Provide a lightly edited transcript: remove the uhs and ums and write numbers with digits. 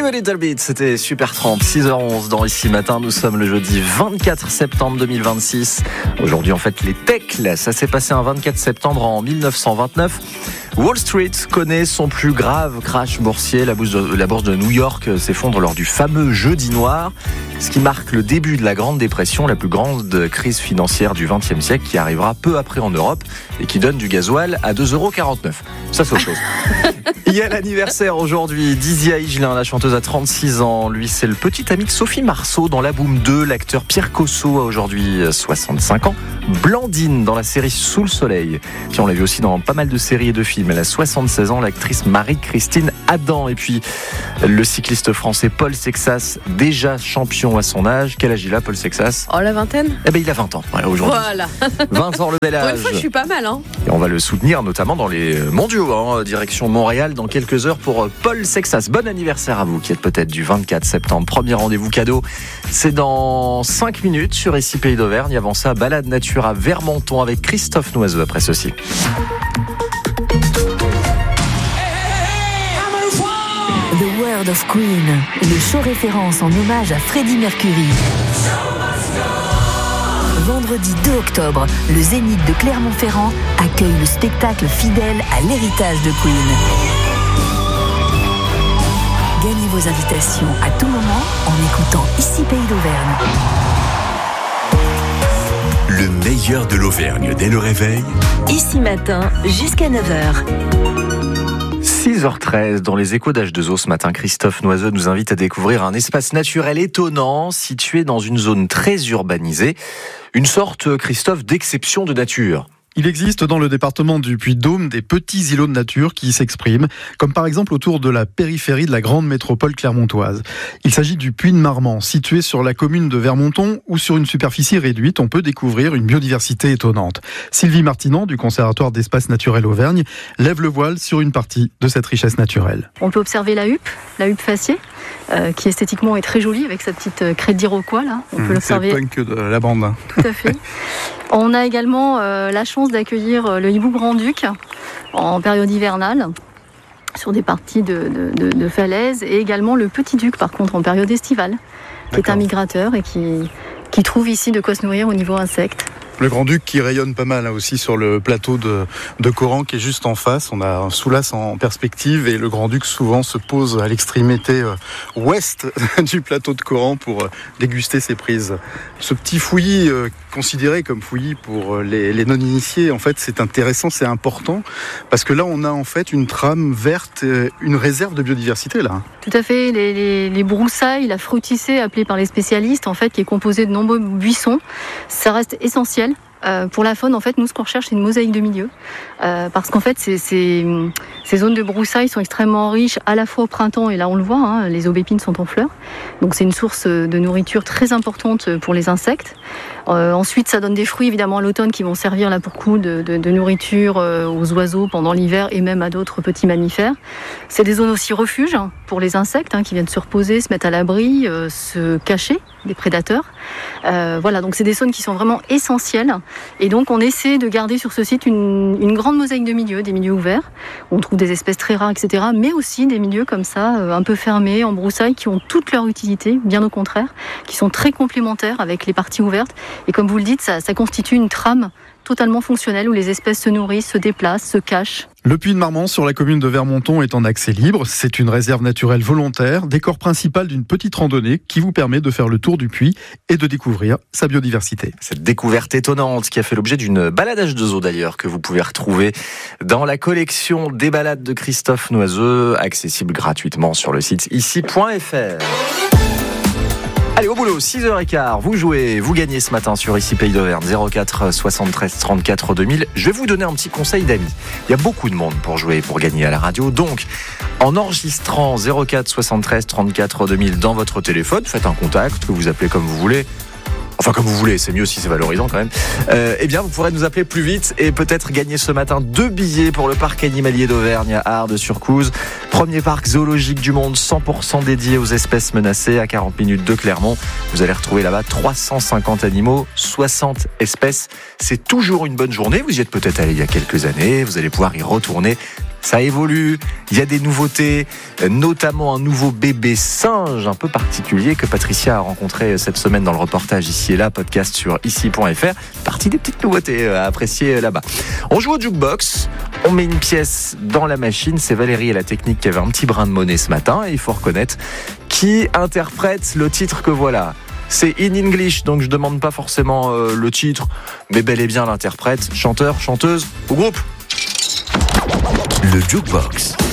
Give a Little Bit, c'était Supertramp, 6h11 dans Ici Matin. Nous sommes le jeudi 24 septembre 2026. Aujourd'hui, on fête les Tecles. Ça s'est passé un 24 septembre en 1929. Wall Street connaît son plus grave crash boursier. La bourse de New York s'effondre lors du fameux jeudi noir, ce qui marque le début de la Grande Dépression, la plus grande crise financière du XXe siècle, qui arrivera peu après en Europe et qui donne du gasoil à 2,49 €. Ça, c'est autre chose. Il y a l'anniversaire aujourd'hui d'Isia Higelin, la chanteuse, à 36 ans. Lui, c'est le petit ami de Sophie Marceau dans La Boum 2. L'acteur Pierre Cosso a aujourd'hui 65 ans. Blandine dans la série Sous le soleil. Puis on l'a vu aussi dans pas mal de séries et de films. Elle a 76 ans, l'actrice Marie-Christine Adam. Et puis le cycliste français Paul Sexas, déjà champion à son âge. Quel âge il a, Paul Sexas ? Oh, la vingtaine ? Eh ben, il a 20 ans. Voilà, aujourd'hui. Voilà. 20 ans, le bel âge. Pour une fois, je suis pas mal, hein. Et on va le soutenir notamment dans les mondiaux, direction Montréal dans quelques heures pour Paul Sexas. Bon anniversaire à vous qui êtes peut-être du 24 septembre. Premier rendez-vous cadeau, c'est dans 5 minutes sur Ici Pays d'Auvergne. Avant ça, balade nature à Vermonton avec Christophe Noiseux après ceci. The World of Queen, le show référence en hommage à Freddie Mercury. Vendredi 2 octobre, le Zénith de Clermont-Ferrand accueille le spectacle fidèle à l'héritage de Queen. Gagnez vos invitations à tout moment en écoutant Ici Pays d'Auvergne. Le meilleur de l'Auvergne dès le réveil. Ici Matin, jusqu'à 9h. 6h13, dans les échos d'H2O ce matin, Christophe Noiseux nous invite à découvrir un espace naturel étonnant situé dans une zone très urbanisée. Une sorte, Christophe, d'exception de nature. Il existe dans le département du Puy-de-Dôme des petits îlots de nature qui s'expriment, comme par exemple autour de la périphérie de la grande métropole clermontoise. Il s'agit du Puy de Marmans, situé sur la commune de Vermonton, où sur une superficie réduite, on peut découvrir une biodiversité étonnante. Sylvie Martinand, du Conservatoire d'Espaces Naturels Auvergne, lève le voile sur une partie de cette richesse naturelle. On peut observer la huppe faciée, qui esthétiquement est très jolie, avec sa petite crête d'iroquois, là. On peut l'observer. C'est le punk de la bande. Tout à fait. On a également la chance d'accueillir le hibou grand-duc en période hivernale sur des parties de falaises, et également le petit duc par contre en période estivale, qui est un migrateur et qui trouve ici de quoi se nourrir au niveau insectes. Le Grand-Duc qui rayonne pas mal aussi sur le plateau de Coran qui est juste en face. On a un Soulas en perspective et le Grand-Duc souvent se pose à l'extrémité ouest du plateau de Coran pour déguster ses prises. Ce petit fouillis, considéré comme fouillis pour les non-initiés, en fait c'est intéressant, c'est important parce que là on a en fait une trame verte, une réserve de biodiversité là. Tout à fait, les broussailles, la fruticée appelée par les spécialistes en fait, qui est composée de nombreux buissons, ça reste essentiel. Pour la faune, en fait, nous, ce qu'on recherche, c'est une mosaïque de milieu. Parce qu'en fait, ces zones de broussailles sont extrêmement riches, à la fois au printemps, et là, on le voit, les aubépines sont en fleurs. Donc, c'est une source de nourriture très importante pour les insectes. Ensuite, ça donne des fruits, évidemment, à l'automne, qui vont servir là, pour coup, de nourriture aux oiseaux pendant l'hiver, et même à d'autres petits mammifères. C'est des zones aussi refuges pour les insectes, qui viennent se reposer, se mettre à l'abri, se cacher des prédateurs. Voilà, donc c'est des zones qui sont vraiment essentielles. Et donc on essaie de garder sur ce site une grande mosaïque de milieux, des milieux ouverts. On trouve des espèces très rares, etc. Mais aussi des milieux comme ça, un peu fermés, en broussailles, qui ont toute leur utilité, bien au contraire, qui sont très complémentaires avec les parties ouvertes. Et comme vous le dites, ça constitue une trame totalement fonctionnelle où les espèces se nourrissent, se déplacent, se cachent. Le Puy de Marmans sur la commune de Vermonton est en accès libre. C'est une réserve naturelle volontaire, décor principal d'une petite randonnée qui vous permet de faire le tour du puits et de découvrir sa biodiversité. Cette découverte étonnante qui a fait l'objet d'une balade H2O d'ailleurs, que vous pouvez retrouver dans la collection des balades de Christophe Noiseux, accessible gratuitement sur le site ici.fr. Allez, au boulot, 6h15, vous jouez, vous gagnez ce matin sur Ici Pays d'Auvergne, 04 73 34 2000. Je vais vous donner un petit conseil d'amis. Il y a beaucoup de monde pour jouer et pour gagner à la radio. Donc, en enregistrant 04 73 34 2000 dans votre téléphone, faites un contact, que vous appelez comme vous voulez. Enfin, comme vous voulez, c'est mieux si c'est valorisant quand même. Eh bien, vous pourrez nous appeler plus vite et peut-être gagner ce matin 2 billets pour le parc animalier d'Auvergne à Ardes-sur-Couze. Premier parc zoologique du monde, 100% dédié aux espèces menacées, à 40 minutes de Clermont. Vous allez retrouver là-bas 350 animaux, 60 espèces. C'est toujours une bonne journée. Vous y êtes peut-être allé il y a quelques années. Vous allez pouvoir y retourner. ça évolue, il y a des nouveautés, notamment un nouveau bébé singe un peu particulier que Patricia a rencontré cette semaine dans le reportage Ici et Là, podcast sur ici.fr. Partie des petites nouveautés à apprécier là-bas. On joue au jukebox, on met une pièce dans la machine, c'est Valérie et la technique qui avait un petit brin de monnaie ce matin et il faut reconnaître qui interprète le titre que voilà. C'est in English, donc je demande pas forcément le titre, mais bel et bien l'interprète, chanteur, chanteuse ou groupe. Le jukebox.